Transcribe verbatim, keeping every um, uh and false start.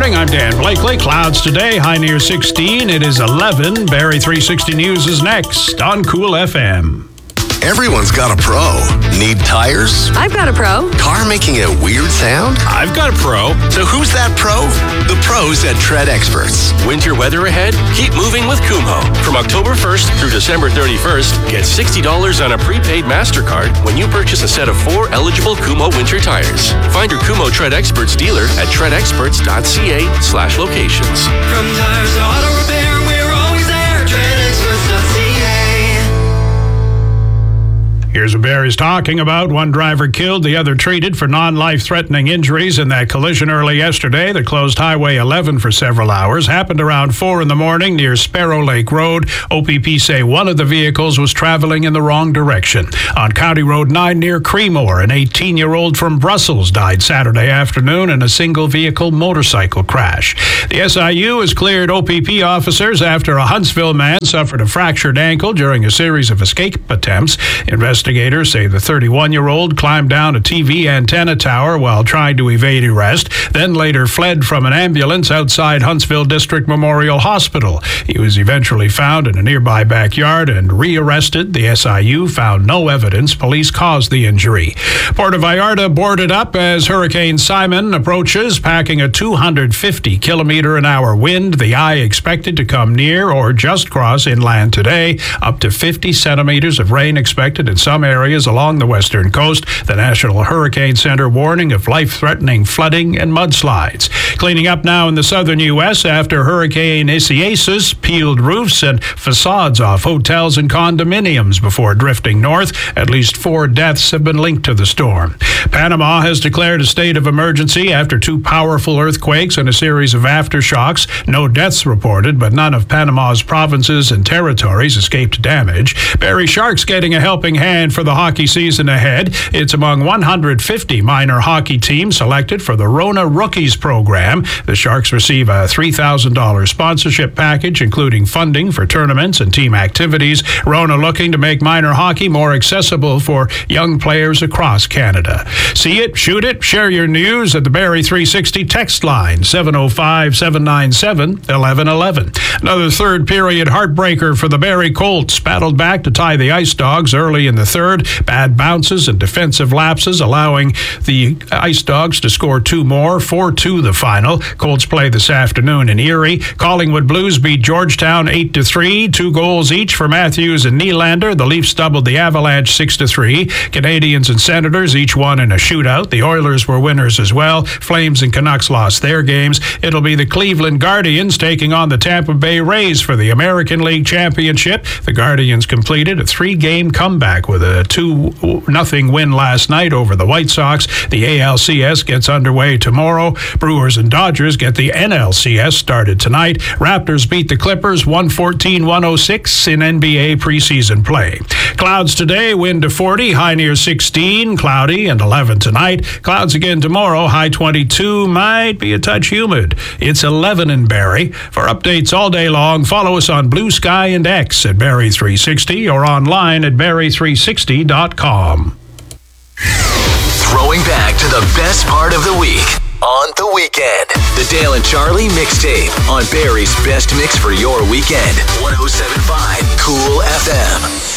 morning. I'm Dan Blakely. Clouds today, high near sixteen. It is eleven. Barrie three sixty News is next on Cool F M. Everyone's got a pro. Need tires? I've got a pro. Car making a weird sound? I've got a pro. So who's that pro? The pros at Tread Experts. Winter weather ahead? Keep moving with Kumho. From October first through December thirty-first, get sixty dollars on a prepaid MasterCard when you purchase a set of four eligible Kumho winter tires. Find your Kumho Tread Experts dealer at treadexperts.ca slash locations. From tires to auto repair, we're always there. tread experts dot c a. Here's what Barrie's talking about. One driver killed, the other treated for non-life-threatening injuries in that collision early yesterday that closed Highway eleven for several hours. Happened around four in the morning near Sparrow Lake Road. O P P say one of the vehicles was traveling in the wrong direction. On County Road nine near Creemore, an eighteen-year-old from Brussels died Saturday afternoon in a single-vehicle motorcycle crash. The S I U has cleared O P P officers after a Huntsville man suffered a fractured ankle during a series of escape attempts. Investigators say the thirty-one-year-old climbed down a T V antenna tower while trying to evade arrest, then later fled from an ambulance outside Huntsville District Memorial Hospital. He was eventually found in a nearby backyard and rearrested. The S I U found no evidence police caused the injury. Puerto Vallarta boarded up as Hurricane Simon approaches, packing a two hundred fifty kilometer an hour wind. The eye expected to come near or just cross inland today. Up to fifty centimeters of rain expected in some areas along the western coast. The National Hurricane Center warning of life-threatening flooding and mudslides. Cleaning up now in the southern U S after Hurricane Isaias peeled roofs and facades off hotels and condominiums before drifting north. At least four deaths have been linked to the storm. Panama has declared a state of emergency after two powerful earthquakes and a series of aftershocks. No deaths reported, but none of Panama's provinces and territories escaped damage. Barrie Sharks getting a helping hand for the hockey season ahead. It's among one hundred fifty minor hockey teams selected for the Rona Rookies program. The Sharks receive a three thousand dollars sponsorship package, including funding for tournaments and team activities. Rona looking to make minor hockey more accessible for young players across Canada. See it, shoot it, share your news at the Barrie three sixty text line, seven oh five, seven nine seven, eleven eleven. Another third period heartbreaker for the Barrie Colts. Battled back to tie the Ice Dogs early in the third. Bad bounces and defensive lapses allowing the Ice Dogs to score two more. four two the final. Colts play this afternoon in Erie. Collingwood Blues beat Georgetown eight to three. Two goals each for Matthews and Nylander. The Leafs doubled the Avalanche six to three. Canadians and Senators each won in a shootout. The Oilers were winners as well. Flames and Canucks lost their games. It'll be the Cleveland Guardians taking on the Tampa Bay Rays for the American League Championship. The Guardians completed a three-game comeback with a two nothing win last night over the White Sox. The A L C S gets underway tomorrow. Brewers and Dodgers get the N L C S started tonight. Raptors beat the Clippers one fourteen one oh six in N B A preseason play. Clouds today, wind to forty, high near sixteen, cloudy and eleven tonight. Clouds again tomorrow, high twenty-two, might be a touch humid. It's eleven in Barrie. For updates all day long, follow us on Blue Sky and X at Barrie three sixty or online at barrie three sixty dot com. Throwing back to the best part of the week on the weekend. The Dale and Charlie mixtape on Barrie's best mix for your weekend. one oh seven point five Cool F M.